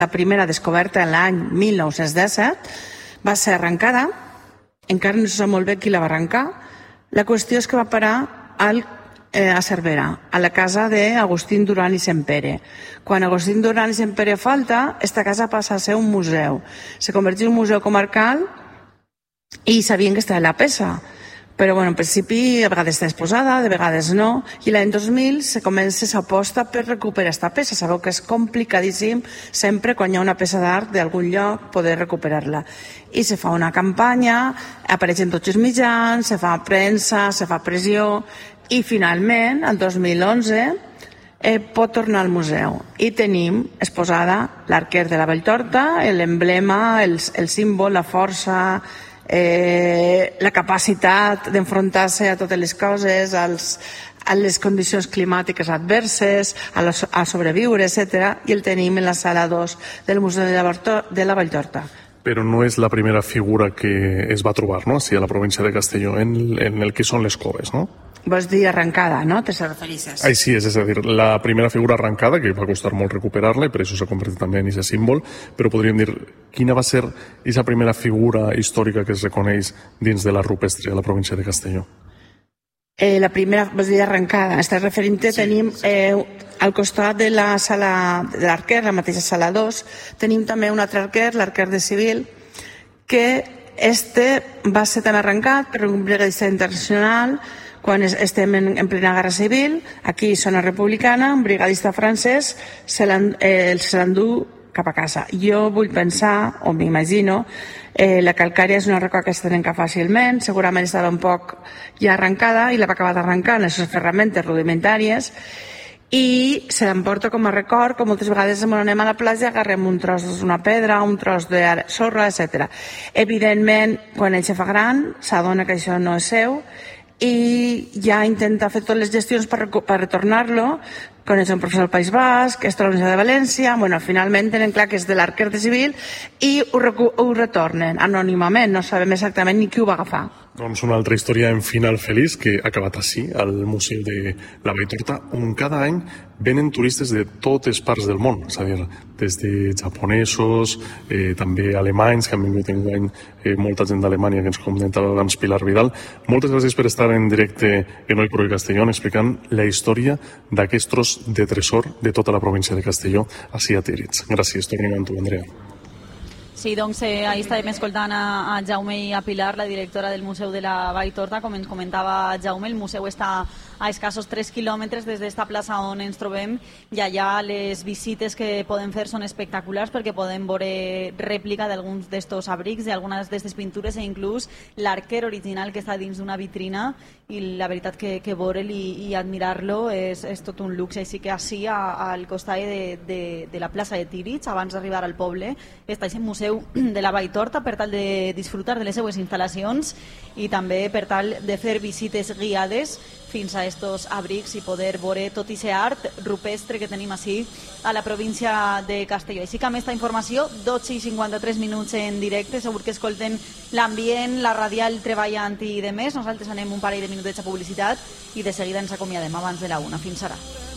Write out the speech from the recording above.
La primera descoberta en l'any 1917 va ser arrencada, encara no se sap molt bé qui la va arrencar. La qüestió és que va parar a Cervera, a la casa d'Agustín Duran i Sempere. Quan Agustín Duran i Sempere falta, esta casa passa a ser un museu. Se converteix en un museu comarcal i sabien que estava la peça. Però en principi a vegades està exposada, de vegades no, i l'any 2000 se comença s'aposta per recuperar aquesta peça. Sabeu que és complicadíssim sempre quan hi ha una peça d'art d'algun lloc poder recuperar-la. I se fa una campanya, apareixen tots els mitjans, se fa premsa, se fa pressió, i finalment, el 2011, pot tornar al museu. I tenim exposada l'arquer de la Valltorta, l'emblema, el símbol, la força, la capacitat d'enfrontar-se a totes les coses, a les condicions climàtiques adverses, a sobreviure, etc. I el tenim en la sala 2 del Museu de la Valltorta. Però no és la primera figura que es va trobar, no?, a la província de Castelló, en el que són les coves, no? Vols dir arrencada, no? Te refereixes? Així és a dir, la primera figura arrencada, que va costar molt recuperar-la, i per això s'ha convertit també en aquest símbol, però podríem dir, quina va ser aquesta primera figura històrica que es reconeix dins de la rupestre a la província de Castelló? La primera, vols dir arrencada, estàs referint-te, tenim al costat de la sala de l'arquer, la mateixa sala 2, tenim també un altre arquer, l'arquer de civil, que va ser també arrencat per un brigadista internacional quan estem en plena guerra civil. Aquí zona republicana, un brigadista francès se l'endú cap a casa. Jo vull pensar, o m'imagino, la calcària és una roca que es trenca fàcilment, segurament estava un poc ja arrencada i la va acabar d'arrencar en les seves ferramentes rudimentàries i se l'emporta com a record, com moltes vegades quan anem a la platja agarrem un tros d'una pedra, un tros de sorra, etc. Evidentment, quan ell se fa gran, s'adona que això no és seu i ja intenta fer totes les gestions per retornar-lo. Coneix un professor del País Basc, es troba a la Universitat de València, finalment tenen clar que és de l'arquer de civil i ho retornen anònimament, no sabem exactament ni qui ho va agafar. Doncs una altra història en final feliç que ha acabat així, al Museu de la Valltorta, on cada any venen turistes de totes parts del món, és a dir, des de japonesos, també alemanys, que han vingut enguany molta gent d'Alemanya, que ens comentava abans Pilar Vidal. Moltes gràcies per estar en directe en Oi Pro i Castellón explicant la història d'aquest tros de tresor de tota la província de Castelló, així a Tíritz. Gràcies, tornem amb tu, Andrea. Sí, doncs ahir estàvem escoltant a Jaume i a Pilar, la directora del Museu de la Valltorta. Com ens comentava Jaume, el museu està a escassos 3 quilòmetres des d'esta plaça on ens trobem i allà les visites que podem fer són espectaculars perquè podem veure rèplica d'alguns d'estos abrics, d'algunes d'estes pintures i inclús l'arquer original que està dins d'una vitrina i la veritat que veure'l i admirar-lo és tot un luxe. Així que així al costat de la plaça de Tíritz, abans d'arribar al poble, està aquest museu de la Valltorta per tal de disfrutar de les seues instal·lacions i també per tal de fer visites guiades fins a estos abrics i poder veure tot i ser art rupestre que tenim així a la província de Castelló. Així que amb aquesta informació, 12:53 minuts en directe, segur que escolten l'ambient, la radial treballant i demés. Nosaltres anem un parell de minutets a publicitat i de seguida ens acomiadem abans de la 1. Fins ara.